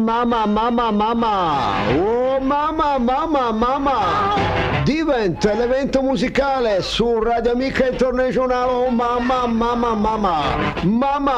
mamma, mamma, mamma, oh mamma, mamma, mamma, diventa l'evento musicale su Radio Amica Internazionale, oh mamma, mamma, mamma, mamma.